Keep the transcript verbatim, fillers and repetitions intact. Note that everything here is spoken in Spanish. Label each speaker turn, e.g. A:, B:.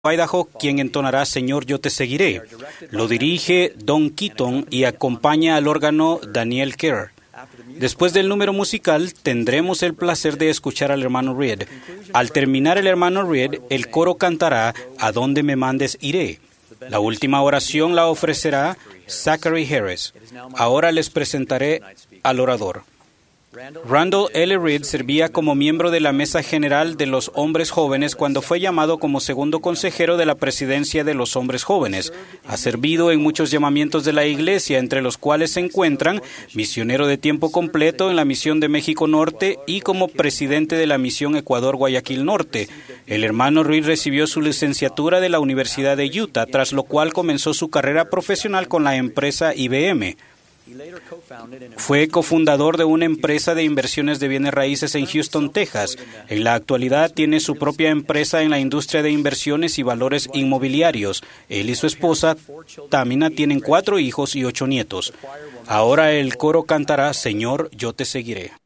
A: Idaho, quien entonará Señor, yo te seguiré. Lo dirige Don Keaton y acompaña al órgano Daniel Kerr. Después del número musical, tendremos el placer de escuchar al hermano Reed. Al terminar el hermano Reed, el coro cantará A donde me mandes iré. La última oración la ofrecerá Zachary Harris. Ahora les presentaré al orador. Randall L. Reed servía como miembro de la Mesa General de los Hombres Jóvenes cuando fue llamado como segundo consejero de la Presidencia de los Hombres Jóvenes. Ha servido en muchos llamamientos de la Iglesia, entre los cuales se encuentran misionero de tiempo completo en la Misión de México Norte y como presidente de la Misión Ecuador Guayaquil Norte. El hermano Reed recibió su licenciatura de la Universidad de Utah, tras lo cual comenzó su carrera profesional con la empresa I B M. Fue cofundador de una empresa de inversiones de bienes raíces en Houston, Texas. En la actualidad tiene su propia empresa en la industria de inversiones y valores inmobiliarios. Él y su esposa, Tamina, tienen cuatro hijos y ocho nietos. Ahora el coro cantará Señor, yo te seguiré.